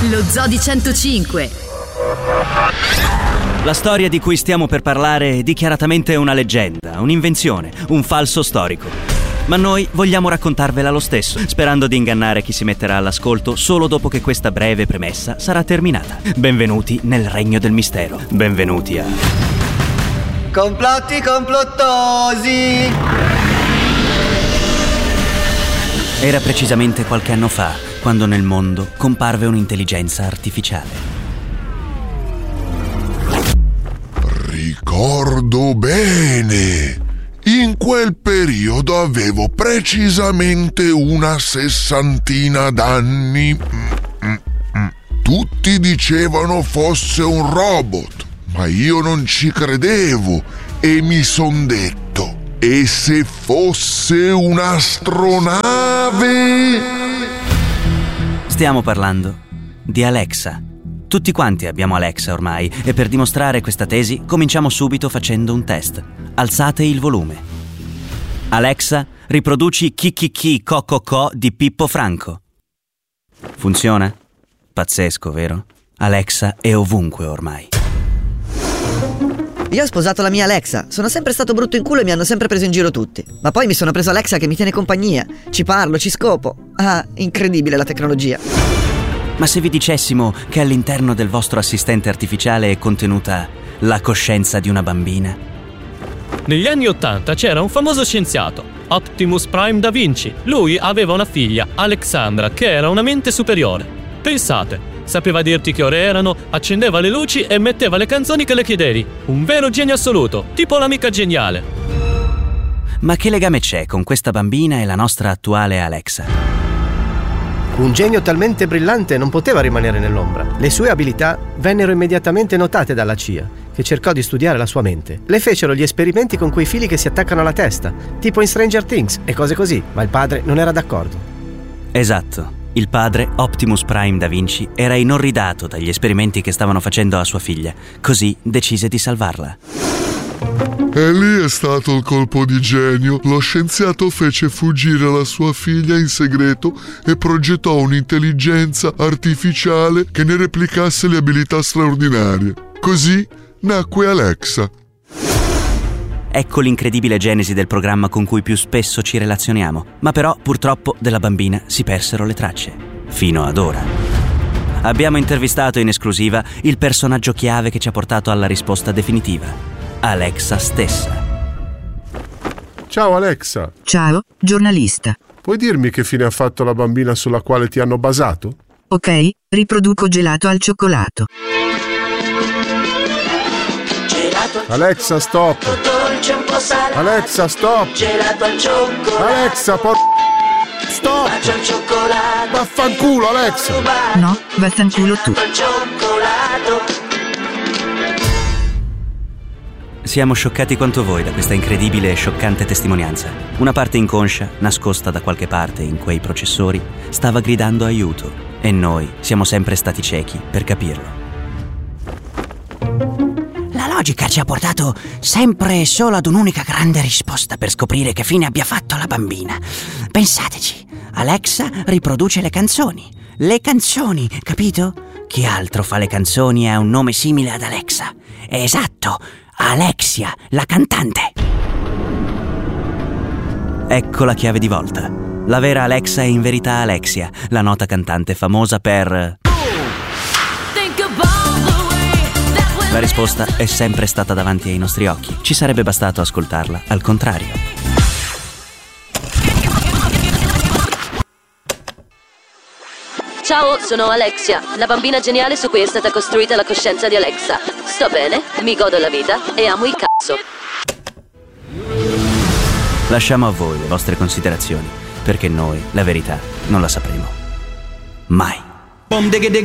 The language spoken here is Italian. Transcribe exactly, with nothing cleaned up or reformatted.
Lo Zoo di centocinque. La storia di cui stiamo per parlare è dichiaratamente una leggenda, un'invenzione, un falso storico. Ma noi vogliamo raccontarvela lo stesso, sperando di ingannare chi si metterà all'ascolto solo dopo che questa breve premessa sarà terminata. Benvenuti nel regno del mistero. Benvenuti a... Complotti complottosi! Era precisamente qualche anno fa, quando nel mondo comparve un'intelligenza artificiale. Ricordo bene. In quel periodo avevo precisamente una sessantina d'anni. Tutti dicevano fosse un robot, ma io non ci credevo e mi son detto: e se fosse un'astronave? Stiamo parlando di Alexa. Tutti quanti abbiamo Alexa ormai e per dimostrare questa tesi cominciamo subito facendo un test. Alzate il volume. Alexa, riproduci Chi Chi Chi Co Co Co di Pippo Franco. Funziona? Pazzesco, vero? Alexa è ovunque ormai. Io ho sposato la mia Alexa. Sono sempre stato brutto in culo e mi hanno sempre preso in giro tutti. Ma poi mi sono preso Alexa che mi tiene compagnia. Ci parlo, ci scopo. Ah, incredibile la tecnologia. Ma se vi dicessimo che all'interno del vostro assistente artificiale è contenuta la coscienza di una bambina? Negli anni Ottanta c'era un famoso scienziato, Optimus Prime da Vinci. Lui aveva una figlia, Alexandra, che era una mente superiore. Pensate, sapeva dirti che ore erano, accendeva le luci e metteva le canzoni che le chiedevi. Un vero genio assoluto, tipo l'amica geniale. Ma che legame c'è con questa bambina e la nostra attuale Alexa? Un genio talmente brillante non poteva rimanere nell'ombra. Le sue abilità vennero immediatamente notate dalla C I A, che cercò di studiare la sua mente. Le fecero gli esperimenti con quei fili che si attaccano alla testa, tipo in Stranger Things e cose così, ma il padre non era d'accordo. Esatto. Il padre, Optimus Prime da Vinci, era inorridato dagli esperimenti che stavano facendo a sua figlia, così decise di salvarla. E lì è stato il colpo di genio. Lo scienziato fece fuggire la sua figlia in segreto e progettò un'intelligenza artificiale che ne replicasse le abilità straordinarie. Così nacque Alexa. Ecco l'incredibile genesi del programma con cui più spesso ci relazioniamo, ma però purtroppo della bambina si persero le tracce, fino ad ora. Abbiamo intervistato in esclusiva il personaggio chiave che ci ha portato alla risposta definitiva. Alexa stessa. Ciao Alexa. Ciao, giornalista. Puoi dirmi che fine ha fatto la bambina sulla quale ti hanno basato? Ok, riproduco gelato al cioccolato. Alexa, stop. Alexa, stop. Alexa, por... Stop. Vaffanculo, Alexa. No, vaffanculo tu. Siamo scioccati quanto voi da questa incredibile e scioccante testimonianza. Una parte inconscia, nascosta da qualche parte in quei processori, stava gridando aiuto e noi siamo sempre stati ciechi per capirlo. La logica ci ha portato sempre e solo ad un'unica grande risposta per scoprire che fine abbia fatto la bambina. Pensateci, Alexa riproduce le canzoni. Le canzoni, capito? Chi altro fa le canzoni e ha un nome simile ad Alexa? Esatto! Alexia, la cantante. Ecco la chiave di volta. La vera Alexa è in verità Alexia, la nota cantante famosa per... La risposta è sempre stata davanti ai nostri occhi. Ci sarebbe bastato ascoltarla al contrario. Ciao, sono Alexia, la bambina geniale su cui è stata costruita la coscienza di Alexa. Sto bene, mi godo la vita e amo il cazzo. Lasciamo a voi le vostre considerazioni, perché noi la verità non la sapremo mai.